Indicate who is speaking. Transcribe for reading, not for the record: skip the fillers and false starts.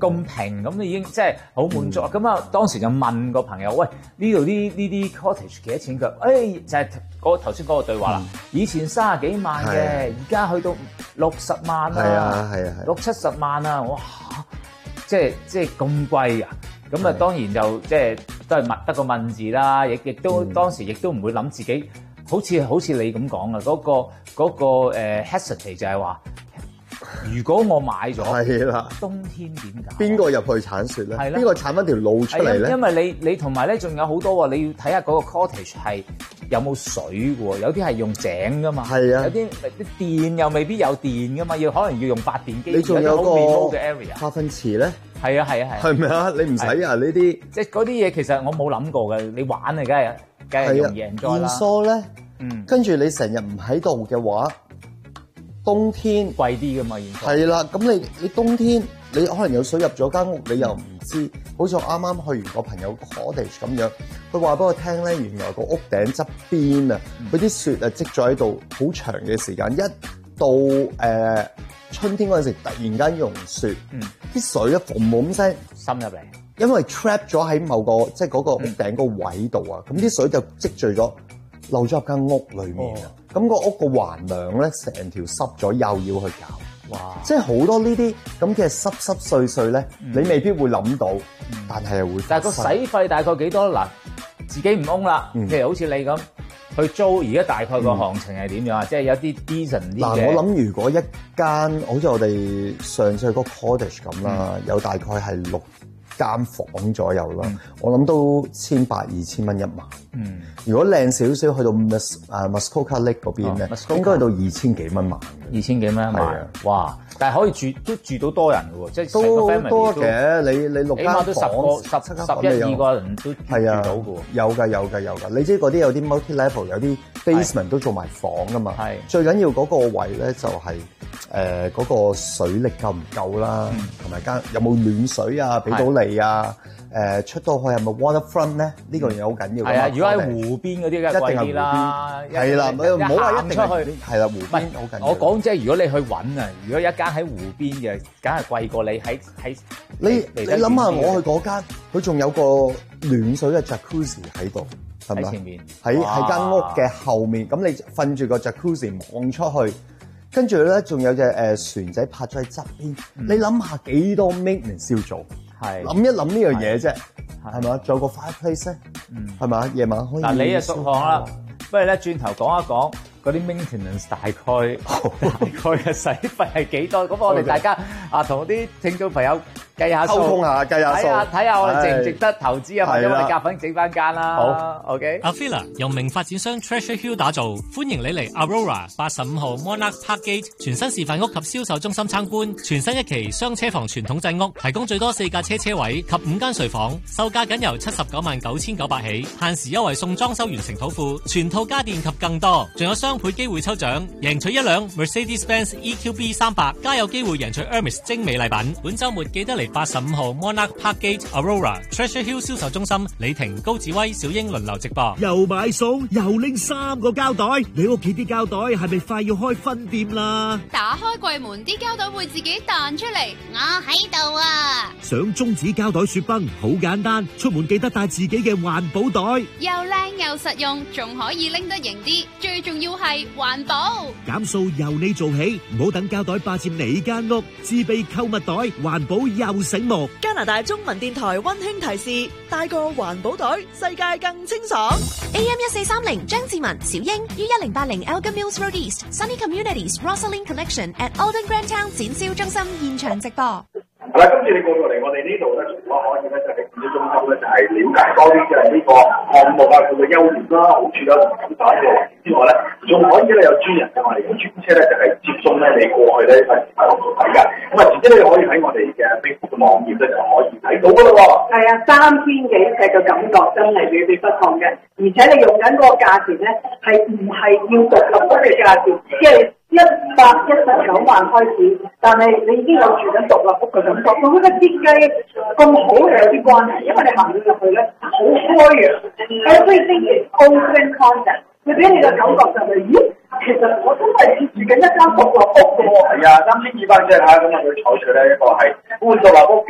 Speaker 1: 咁平咁已經即係好滿足。咁啊當時就問個朋友，喂，呢度啲 cottage 幾多錢？佢就係頭先嗰個對話啦。以前30幾萬嘅，而家去到60萬啦，係60-70萬啊！哇，即係咁貴啊！咁啊當然就即係都係得個問字啦，亦都當時亦都唔會諗自己。好似你咁講啊，嗰個hesitate 就係話，如果我買咗，係啦，冬天點搞？邊個入去鏟雪咧？邊個鏟翻條路出嚟咧？因為你同埋咧，仲有好多喎，你要睇下嗰個 cottage 係有冇水嘅喎，有啲係用井噶嘛，係啊，有啲電又未必有電噶嘛，可能要用發電機。你仲有個化糞池咧？係啊，係咪啊？你唔使啊呢啲，即係嗰啲嘢其實我冇諗過嘅，你玩啊，梗係容易 enjoy啦。現疏咧，跟住你成日唔喺度嘅話，冬天貴啲噶嘛，現疏。係啦，咁你冬天你可能有水入咗間屋，你又唔知。好似我啱啱去完個朋友 cottage 咁樣，佢話俾我聽咧，原來個屋頂側邊啊，佢啲雪啊積咗喺度好長嘅時間，一到春天嗰陣時突然間融雪，啲水咧嘭嘭聲滲入嚟。因為 trap 咗喺某個即係嗰個屋頂個位度啊，咁啲水就積聚咗，漏咗入間屋裏面啊。咁個屋個橫梁咧，成條濕咗，又要去搞。哇！即係好多呢啲咁嘅濕碎碎咧，你未必會諗到，但係又會。但係個使費大概幾多嗱？自己唔 own 啦，譬如好似你咁去租，而家大概個行情係點樣啊？即係有啲 decent 啲嘅。嗱，我諗如果一間好似我哋上次去個 cottage 咁啦，有大概係6間房左右啦，我諗都1800-2000蚊1晚。如果靚少少去到Muskoka Lake 嗰邊咧，應該去到2000幾蚊晚。2000幾蚊1晚，哇！但係可以住到多人嘅喎，即係成個 family 都多嘅。你6間房，起碼都11-12個人都住到嘅喎。有㗎。你知嗰啲有啲 multi level， 有啲 basement 都做埋房㗎嘛。係最緊要嗰個位咧就係嗰個水力夠唔夠啦，同埋間有冇暖水啊，俾到你啊。出到去係咪 waterfront 咧？呢個嘢好緊要。係啊，如果喺湖邊嗰啲梗係貴啲啦。係啦，唔好話一定出去。係啦，湖邊好緊要。我講即係如果你去揾啊，如果一間喺湖邊嘅，梗係貴過你喺你諗下，我去嗰間，佢仲有個暖水嘅 jacuzzi 喺度，係咪？喺前面。喺間屋嘅後面，咁你瞓住個 jacuzzi 望出去，跟住咧仲有隻船仔泊咗喺側邊。你諗下幾多 maintenance 要做？係諗一諗呢樣嘢啫，係嘛？仲有個 fireplace 咧，係嘛？夜晚可以。嗱，你啊熟行啦，不如咧轉頭講一講嗰啲 maintenance 大概嘅使費係幾多？咁我哋大家同啲聽眾朋友計下數，溝通下，計下數，睇下我哋值唔值得投資啊？或者我哋夾份整翻間啦。好 ，OK。
Speaker 2: Avila 由名發展商 Treasure Hill 打造，歡迎你嚟 Aurora 85號 Monarch Park Gate 全新示範屋及銷售中心參觀。全新一期雙車房傳統製屋，提供最多4架車位及5間睡房，售價僅由799900起，限時優惠送裝修完成土庫，全套家電及更多，仲有雙倍機會抽獎，贏取1輛 Mercedes-Benz EQB 300，加有機會贏取 Hermes 精美禮品。本週末記得嚟85號 Monarch Park Gate Aurora Treasure Hill 銷售中心，李婷、高志威、小英輪流直播。
Speaker 3: 又買餸又拎3個膠袋，你屋企啲膠袋係咪快要開分店啦？
Speaker 4: 打開櫃門，啲膠袋會自己彈出嚟，我喺度啊！
Speaker 3: 想中指膠袋雪崩好簡單，出門記得帶自己嘅環保袋，
Speaker 4: 又靚又實用，仲可以拎得型啲，最重要係環保。
Speaker 3: 減數由你做起，唔好等膠袋霸佔你間屋，自備購物袋，環保又醒目。
Speaker 5: 加拿大中文電台溫馨提示：帶個環保袋，世界更清爽。
Speaker 6: AM1430張志文、小英於1080 Elgin Mills Road East Sunny Communities Rosalind Collection at Alden Grand Town 展銷中心現場直播。
Speaker 7: 係啦，今次你過到嚟我哋呢度咧，除咗可以咧就係展銷中心咧，就係了解多啲嘅呢個項目啊，佢嘅優點啦、好處啦，同咁打嘅之外咧，仲可以咧有專人嘅我哋嘅專車咧，就係接送咧你過去咧係睇嘅。咁啊，自己你可以喺我哋嘅 Facebook 網頁咧就可以睇到噶啦喎。係啊，3000幾尺嘅感覺真係與別不同嘅，而且你用緊嗰個價錢咧係唔係要獨立屋嘅價錢，即係119萬開始，但係你已經有住緊獨立屋嘅感覺。我覺得設計咁好係有啲關係，因為你行到入去咧好開揚 ，everything is open concept，佢俾你嘅感覺就係、咦，其實我真係住緊一間獨立屋嘅喎。係啊，3200尺嚇，咁啊佢採取咧一個係半獨立屋